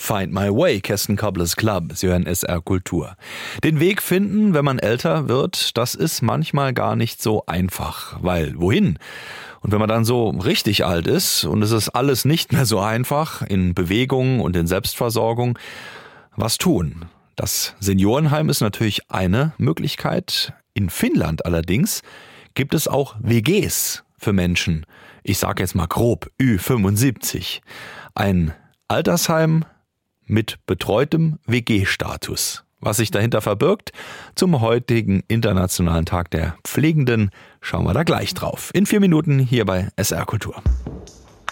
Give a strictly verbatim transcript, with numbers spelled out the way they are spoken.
Find My Way, Kerstin Kobles Club. Sie hören S R Kultur. Den Weg finden, wenn man älter wird, das ist manchmal gar nicht so einfach. Weil, wohin? Und wenn man dann so richtig alt ist und es ist alles nicht mehr so einfach, in Bewegung und in Selbstversorgung, was tun? Das Seniorenheim ist natürlich eine Möglichkeit. In Finnland allerdings gibt es auch W Gs für Menschen, ich sage jetzt mal grob, Ü fünfundsiebzig. Ein Altersheim mit betreutem W G-Status. Was sich dahinter verbirgt, zum heutigen Internationalen Tag der Pflegenden, schauen wir da gleich drauf. In vier Minuten hier bei S R Kultur.